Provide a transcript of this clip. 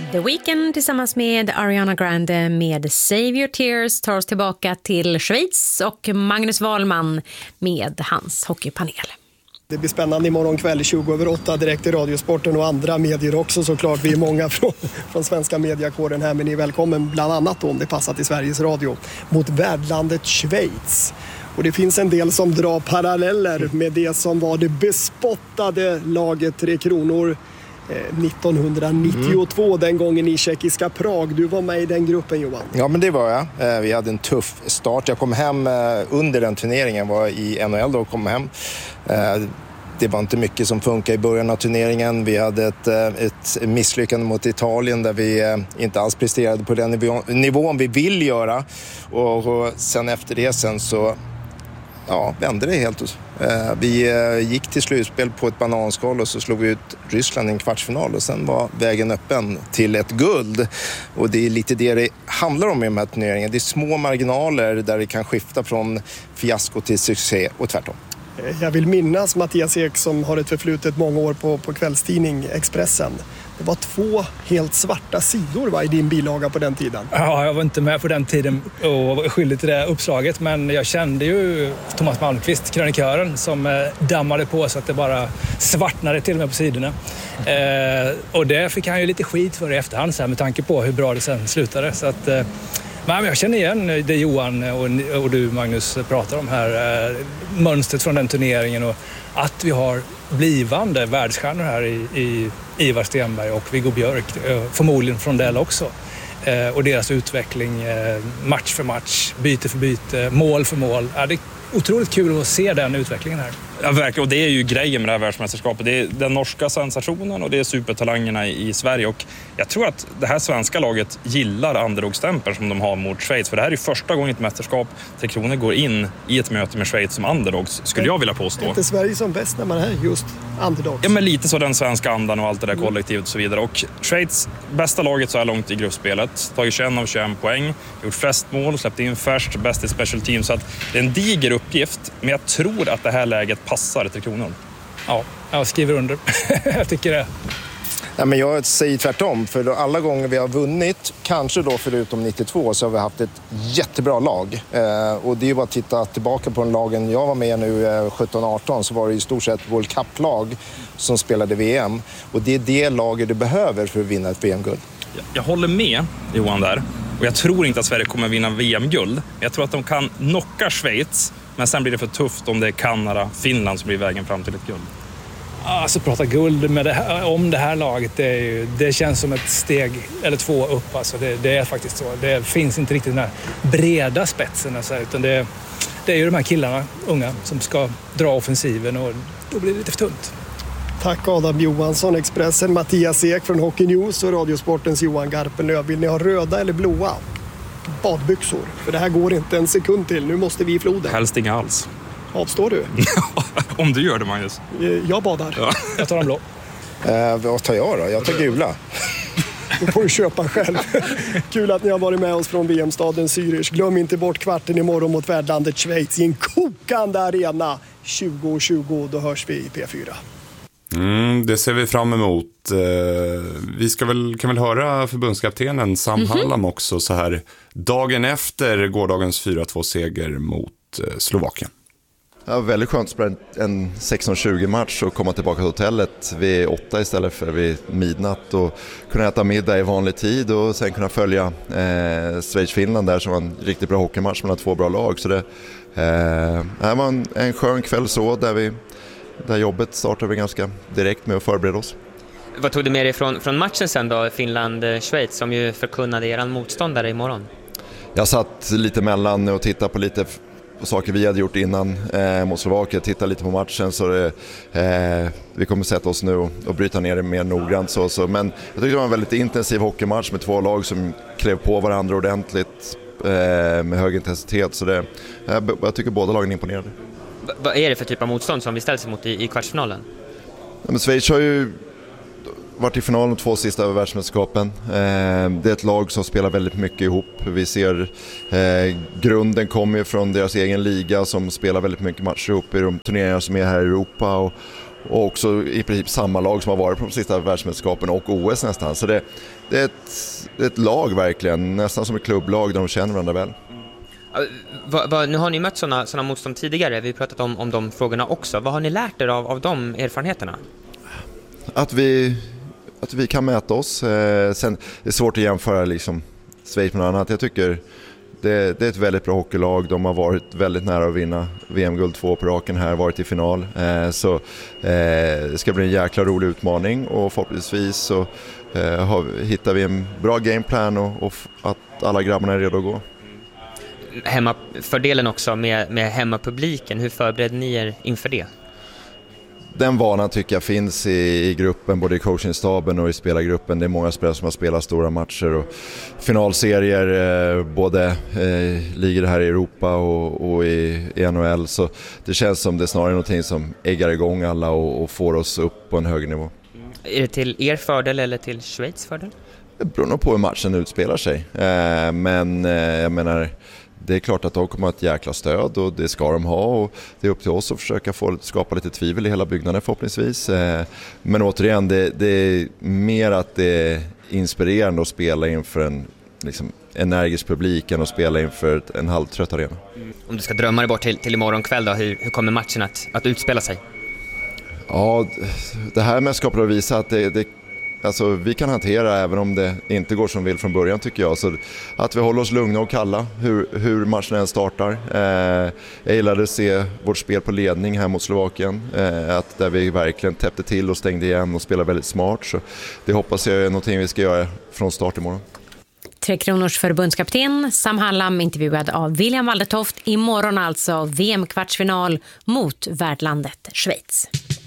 The Weeknd tillsammans med Ariana Grande med Save Your Tears tar oss tillbaka till Schweiz och Magnus Wahlman med hans hockeypanel. Det blir spännande imorgon kväll 20:08 direkt i Radiosporten och andra medier också såklart. Vi är många från svenska mediakåren här, men ni är välkommen bland annat då, om det passar till Sveriges Radio, mot värdlandet Schweiz. Och det finns en del som drar paralleller med det som var det bespottade laget Tre Kronor 1992, den gången i tjeckiska Prag. Du var med i den gruppen, Johan. Ja, men det var jag. Vi hade en tuff start. Jag kom hem under den turneringen, var i NHL då och kom hem. Det var inte mycket som funkade i början av turneringen. Vi hade ett misslyckande mot Italien där vi inte alls presterade på den nivån vi vill göra. Och sen efter det så vände det helt. Vi gick till slutspel på ett bananskal och så slog vi ut Ryssland i en kvartsfinal och sen var vägen öppen till ett guld. Och det är lite det handlar om i de här turneringarna. Det är små marginaler där det kan skifta från fiasko till succé och tvärtom. Jag vill minnas Mattias Ek som har ett förflutet många år på kvällstidning Expressen. Det var 2 helt svarta sidor i din bilaga på den tiden. Ja, jag var inte med på den tiden och var skyldig till det uppslaget. Men jag kände ju Thomas Malmqvist, krönikören, som dammade på så att det bara svartnade till och med på sidorna. Och det fick han ju lite skit för i efterhand så här, med tanke på hur bra det sen slutade. Så att, men jag känner igen det Johan och du, Magnus, pratar om här. Mönstret från den turneringen och att vi har blivande världsstjärnor här i Ivar Stenberg och Viggo Björk, förmodligen från Dell också. Och deras utveckling match för match, byte för byte, mål för mål. Det är otroligt kul att se den utvecklingen här. Ja, verkligen. Och det är ju grejen med det här världsmästerskapet. Det är den norska sensationen och det är supertalangerna i Sverige. Och jag tror att det här svenska laget gillar underdog-stämpeln som de har mot Schweiz. För det här är första gången ett mästerskap Tre Kronor går in i ett möte med Schweiz som underdogs, skulle jag vilja påstå. Är inte Sverige som bäst när man är just underdogs? Ja, men lite så den svenska andan och allt det där kollektivet och så vidare. Och Schweiz, bästa laget så här långt i gruppspelet. Tagit 21 av 21 poäng, gjort flest mål, släppt in färst, bäst i special team. Så att det är en diger uppgift, men jag tror att det här läget passar Tre Kronor. Ja, jag skriver under. Jag tycker det. Ja, men jag säger tvärtom, för alla gånger vi har vunnit, kanske då förutom 92, så har vi haft ett jättebra lag. Och det är ju bara att titta tillbaka på den lagen jag var med nu 17-18, så var det i stort sett World Cup-lag som spelade VM. Och det är det laget du behöver för att vinna ett VM-guld. Jag håller med Johan där. Och jag tror inte att Sverige kommer vinna VM-guld. Jag tror att de kan knocka Schweiz. Men sen blir det för tufft om det är Kanada, Finland som blir vägen fram till ett guld. Alltså prata guld med om det här laget, det känns som ett steg eller 2 upp. Alltså det är faktiskt så. Det finns inte riktigt den här breda spetsen. Alltså, utan det är ju de här killarna, unga, som ska dra offensiven och då blir det lite för tunt. Tack Adam Johansson, Expressen, Mattias Ek från Hockey News och Radiosportens Johan Garpenlöv. Vill ni ha röda eller blåa badbyxor? För det här går inte en sekund till. Nu måste vi i floden. Helst inga alls. Avstår du? Om du gör det, Magnus. Jag badar. Ja. Jag tar en blå. Vad tar jag då? Jag tar gula. Du får du köpa själv. Kul att ni har varit med oss från VM-staden Zürich. Glöm inte bort kvarten imorgon mot värdlandet Schweiz i en kokande arena 2020. Då hörs vi i P4. Det ser vi fram emot. Vi kan väl höra förbundskaptenen Sam Hallam också så här dagen efter gårdagens 4-2-seger mot Slovakien. Ja, väldigt skönt att spela en 16-20-match och komma tillbaka till hotellet vid 8 istället för vid midnatt och kunna äta middag i vanlig tid och sen kunna följa Schweiz-Finland där som var en riktigt bra hockeymatch mellan 2 bra lag. Så det var en skön kväll så där jobbet startade vi ganska direkt med att förbereda oss. Vad tog du med dig från matchen sen då, Finland-Schweiz, som ju förkunnade eran motståndare imorgon? Jag satt lite mellan och tittade på lite saker vi hade gjort innan mot Slovakien, titta lite på matchen så vi kommer sätta oss nu och bryta ner det mer noggrant så. Men jag tyckte det var en väldigt intensiv hockeymatch med 2 lag som klev på varandra ordentligt med hög intensitet så jag tycker båda lagen imponerade. Vad är det för typ av motstånd som vi ställs emot i kvartsfinalen? Ja, men Schweiz har ju varit i finalen de 2 sista över världsmästerskapen. Det är ett lag som spelar väldigt mycket ihop. Vi ser grunden kommer från deras egen liga som spelar väldigt mycket matcher ihop i de turneringar som är här i Europa och också i princip samma lag som har varit på de sista världsmästerskapen och OS nästan. Så det är ett lag verkligen, nästan som ett klubblag där de känner varandra väl. Nu har ni mött såna motstånd tidigare, vi har pratat om de frågorna också. Vad har ni lärt er av de erfarenheterna? Att vi kan mäta oss. Sen det är svårt att jämföra liksom Schweiz med något annat. Jag tycker det är ett väldigt bra hockeylag. De har varit väldigt nära att vinna VM-guld 2 på raken här, varit i final. Så det ska bli en jäkla rolig utmaning och förhoppningsvis så hittar vi en bra gameplan och att alla grabbarna är redo att gå. Hemmafördelen också med hemmapubliken, hur förbereder ni er inför det? Den vanan tycker jag finns i gruppen, både i coachingstaben och i spelargruppen. Det är många spelare som har spelat stora matcher och finalserier, både ligger här i Europa och i NHL. Så det känns som det är snarare någonting som äggar igång alla och får oss upp på en hög nivå. Är det till er fördel eller till Schweiz fördel? Det beror nog på hur matchen utspelar sig. Men jag menar, det är klart att de kommer att ha ett jäkla stöd och det ska de ha och det är upp till oss att försöka skapa lite tvivel i hela byggnaden förhoppningsvis. Men återigen, det är mer att det är inspirerande att spela inför en liksom energisk publik än att spela inför en halvtrött arena. Om du ska drömma dig bort till imorgon kväll då, hur kommer matchen att utspela sig? Ja, det här mästerskapet har visat att alltså, vi kan hantera även om det inte går som vi vill från början tycker jag. Så att vi håller oss lugna och kalla hur matchen än startar. Jag gillade att se vårt spel på ledning här mot Slovakien. Där vi verkligen täppte till och stängde igen och spelade väldigt smart. Så det hoppas jag är någonting vi ska göra från start imorgon. 3 Kronors förbundskapten Sam Hallam intervjuad av William Waldertoft. Imorgon alltså VM-kvartsfinal mot värdlandet Schweiz.